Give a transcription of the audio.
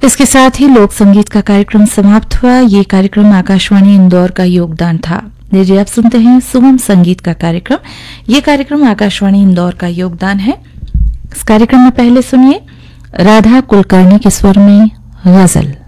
इसके साथ ही लोक संगीत का कार्यक्रम समाप्त हुआ। ये कार्यक्रम आकाशवाणी इंदौर का योगदान था। लीजिए आप सुनते हैं सुगम संगीत का कार्यक्रम। ये कार्यक्रम आकाशवाणी इंदौर का योगदान है। इस कार्यक्रम में पहले सुनिए राधा कुलकर्णी के स्वर में गजल।